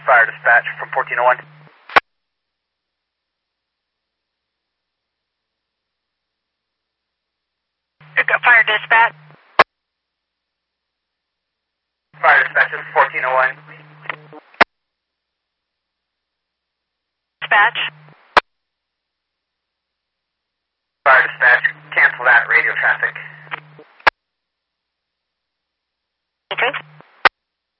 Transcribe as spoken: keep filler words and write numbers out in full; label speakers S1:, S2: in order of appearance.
S1: fire dispatch from fourteen oh one.
S2: Fire dispatch.
S1: Fire dispatch is fourteen oh one.
S2: Dispatch.